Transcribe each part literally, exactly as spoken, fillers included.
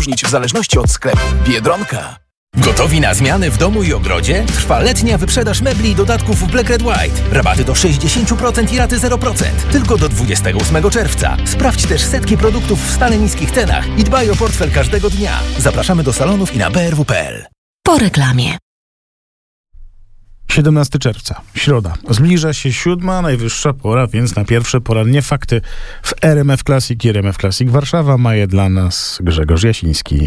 odróżnić w zależności od sklepu. Biedronka. Gotowi na zmiany w domu i ogrodzie? Trwa letnia wyprzedaż mebli i dodatków w Black Red White. Rabaty do sześćdziesiąt procent i raty zero procent. Tylko do dwudziestego ósmego czerwca. Sprawdź też setki produktów w stale niskich cenach i dbaj o portfel każdego dnia. Zapraszamy do salonów i na b r w kropka p l. Po reklamie. siedemnastego czerwca, środa. Zbliża się siódma, najwyższa pora, więc na pierwsze porannie fakty w R M F Classic i R M F Classic Warszawa ma je dla nas Grzegorz Jasiński.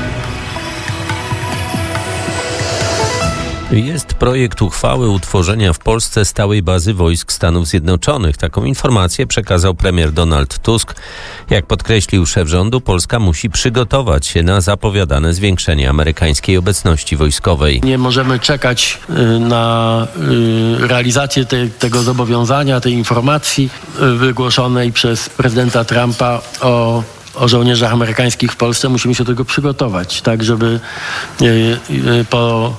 Jest projekt uchwały utworzenia w Polsce stałej bazy wojsk Stanów Zjednoczonych. Taką informację przekazał premier Donald Tusk. Jak podkreślił szef rządu, Polska musi przygotować się na zapowiadane zwiększenie amerykańskiej obecności wojskowej. Nie możemy czekać na realizację te, tego zobowiązania, tej informacji wygłoszonej przez prezydenta Trumpa o o żołnierzach amerykańskich w Polsce. Musimy się do tego przygotować, tak żeby po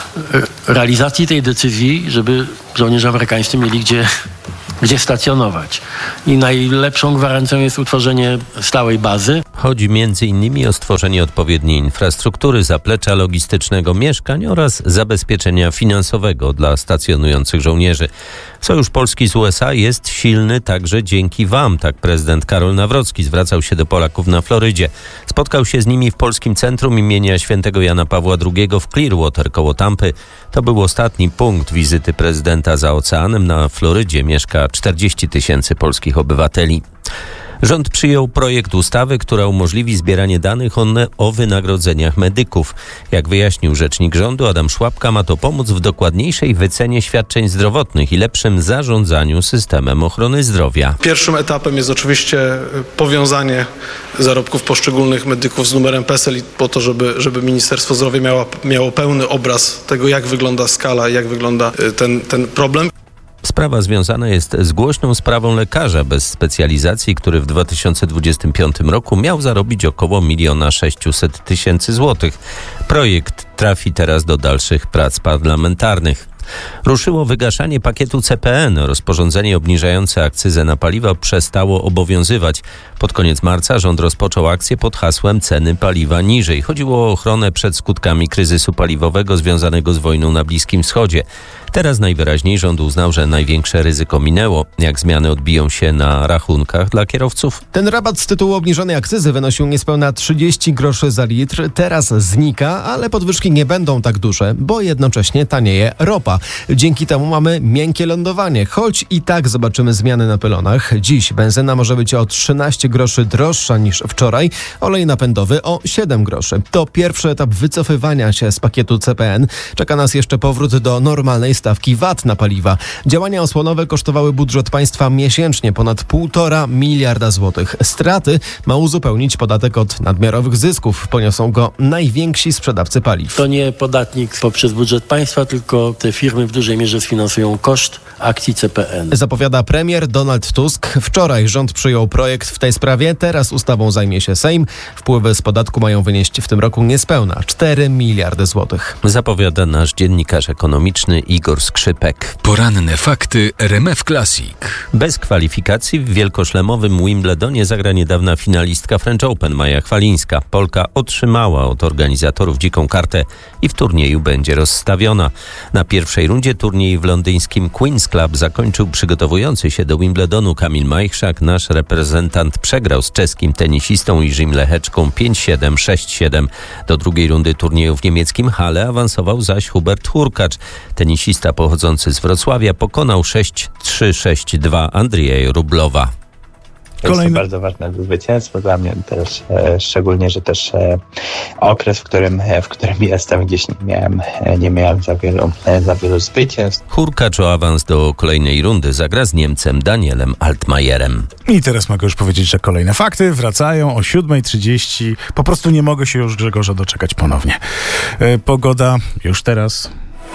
realizacji tej decyzji, żeby żołnierze amerykańscy mieli gdzie, gdzie stacjonować. I najlepszą gwarancją jest utworzenie stałej bazy. Chodzi między innymi o stworzenie odpowiedniej infrastruktury, zaplecza logistycznego mieszkań oraz zabezpieczenia finansowego dla stacjonujących żołnierzy. Sojusz Polski z U S A jest silny także dzięki Wam, tak prezydent Karol Nawrocki zwracał się do Polaków na Florydzie. Spotkał się z nimi w Polskim Centrum imienia Świętego Jana Pawła drugiego w Clearwater koło Tampy. To był ostatni punkt wizyty prezydenta za oceanem. Na Florydzie mieszka czterdzieści tysięcy polskich obywateli. Rząd przyjął projekt ustawy, która umożliwi zbieranie danych o, o wynagrodzeniach medyków. Jak wyjaśnił rzecznik rządu Adam Szłapka, ma to pomóc w dokładniejszej wycenie świadczeń zdrowotnych i lepszym zarządzaniu systemem ochrony zdrowia. Pierwszym etapem jest oczywiście powiązanie zarobków poszczególnych medyków z numerem P E S E L po to, żeby, żeby Ministerstwo Zdrowia miało, miało pełny obraz tego, jak wygląda skala, jak wygląda ten, ten problem. Sprawa związana jest z głośną sprawą lekarza bez specjalizacji, który w dwa tysiące dwudziestym piątym roku miał zarobić około miliona sześciuset tysięcy złotych. Projekt trafi teraz do dalszych prac parlamentarnych. Ruszyło wygaszanie pakietu C P N. Rozporządzenie obniżające akcyzę na paliwa przestało obowiązywać. Pod koniec marca rząd rozpoczął akcję pod hasłem ceny paliwa niżej. Chodziło o ochronę przed skutkami kryzysu paliwowego związanego z wojną na Bliskim Wschodzie. Teraz najwyraźniej rząd uznał, że największe ryzyko minęło. Jak zmiany odbiją się na rachunkach dla kierowców? Ten rabat z tytułu obniżonej akcyzy wynosił niespełna trzydzieści groszy za litr. Teraz znika, ale podwyżki nie będą tak duże, bo jednocześnie tanieje ropa. Dzięki temu mamy miękkie lądowanie, choć i tak zobaczymy zmiany na pylonach. Dziś benzyna może być o trzynaście groszy droższa niż wczoraj, olej napędowy o siedem groszy. To pierwszy etap wycofywania się z pakietu C P N. Czeka nas jeszcze powrót do normalnej stawki V A T na paliwa. Działania osłonowe kosztowały budżet państwa miesięcznie ponad półtora miliarda złotych. Straty ma uzupełnić podatek od nadmiarowych zysków. Poniosą go najwięksi sprzedawcy paliw. To nie podatnik poprzez budżet państwa, tylko te firmy w dużej mierze sfinansują koszt akcji C P N. Zapowiada premier Donald Tusk. Wczoraj rząd przyjął projekt w tej sprawie. Teraz ustawą zajmie się Sejm. Wpływy z podatku mają wynieść w tym roku niespełna cztery miliardy złotych. Zapowiada nasz dziennikarz ekonomiczny Igor Skrzypek. Poranne fakty R M F Classic. Bez kwalifikacji w wielkoszlemowym Wimbledonie zagra niedawna finalistka French Open Maja Chwalińska. Polka otrzymała od organizatorów dziką kartę i w turnieju będzie rozstawiona. Na pierwszej rundzie turniej w londyńskim Queen's Club zakończył przygotowujący się do Wimbledonu Kamil Majchrzak. Nasz reprezentant przegrał z czeskim tenisistą Jiřím Lehečką pięć siedem, sześć siedem. Do drugiej rundy turnieju w niemieckim Halle awansował zaś Hubert Hurkacz. Tenisista pochodzący z Wrocławia pokonał sześć trzy, sześć dwa Andrzeja Rublowa. Jest to bardzo ważne zwycięstwo dla mnie też, e, szczególnie, że też e, okres, w którym, e, w którym jestem, gdzieś nie miałem, e, nie miałem za wielu, e, za wielu zwycięstw. Hurkacz o awans do kolejnej rundy zagra z Niemcem Danielem Altmajerem. I teraz mogę już powiedzieć, że kolejne fakty wracają o siódma trzydzieści. Po prostu nie mogę się już Grzegorza doczekać ponownie. E, pogoda już teraz.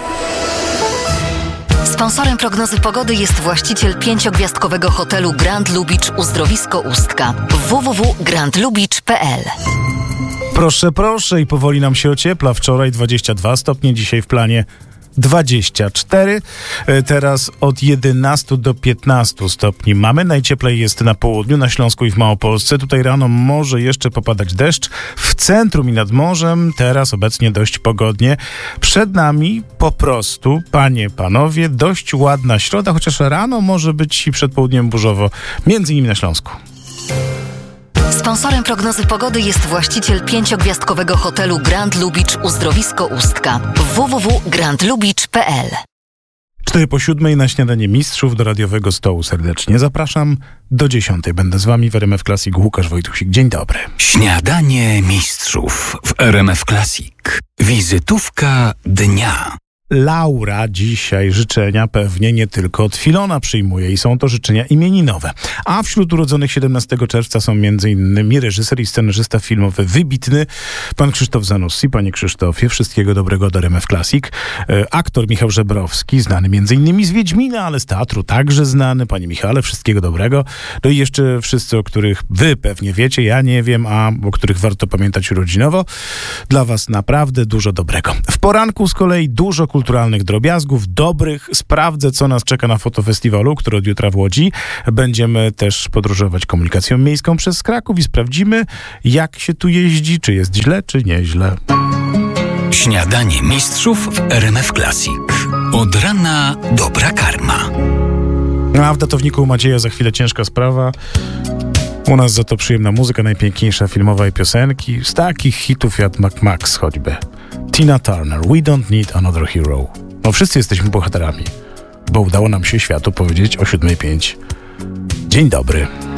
Sponsorem prognozy pogody jest właściciel pięciogwiazdkowego hotelu Grand Lubicz Uzdrowisko Ustka. w w w kropka grand lubicz kropka p l. Proszę, proszę i powoli nam się ociepla. Wczoraj dwadzieścia dwa stopnie, dzisiaj w planie dwadzieścia cztery. Teraz od jedenastu do piętnastu stopni mamy. Najcieplej jest na południu, na Śląsku i w Małopolsce. Tutaj rano może jeszcze popadać deszcz. W centrum i nad morzem teraz obecnie dość pogodnie. Przed nami po prostu, panie, panowie, dość ładna środa, chociaż rano może być i przed południem burzowo, między innymi na Śląsku. Sponsorem prognozy pogody jest właściciel pięciogwiazdkowego hotelu Grand Lubicz Uzdrowisko Ustka. w w w kropka grand lubicz kropka p l. Cztery po siódmej na śniadanie mistrzów do radiowego stołu serdecznie zapraszam. Do dziesiątej będę z wami w R M F Classic. Łukasz Wojtusik. Dzień dobry. Śniadanie mistrzów w R M F Classic. Wizytówka dnia. Laura dzisiaj życzenia pewnie nie tylko od Filona przyjmuje i są to życzenia imieninowe. A wśród urodzonych siedemnastego czerwca są między innymi reżyser i scenarzysta filmowy wybitny pan Krzysztof Zanussi. Panie Krzysztofie, wszystkiego dobrego do R M F Classic. E, aktor Michał Żebrowski, znany między innymi z Wiedźmina, ale z teatru także znany. Panie Michale, wszystkiego dobrego. No i jeszcze wszyscy, o których wy pewnie wiecie, ja nie wiem, a o których warto pamiętać urodzinowo. Dla was naprawdę dużo dobrego. W poranku z kolei dużo kulturalnych drobiazgów, dobrych. Sprawdzę, co nas czeka na fotofestiwalu, który od jutra w Łodzi. Będziemy też podróżować komunikacją miejską przez Kraków i sprawdzimy, jak się tu jeździ, czy jest źle, czy nieźle. Śniadanie mistrzów w R M F Classic. Od rana dobra karma. A w datowniku Macieja za chwilę ciężka sprawa. U nas za to przyjemna muzyka, najpiękniejsza filmowa i piosenki. Z takich hitów jak Mac Max choćby. Tina Turner, We Don't Need Another Hero. No wszyscy jesteśmy bohaterami, bo udało nam się światu powiedzieć o siódmej pięć. Dzień dobry.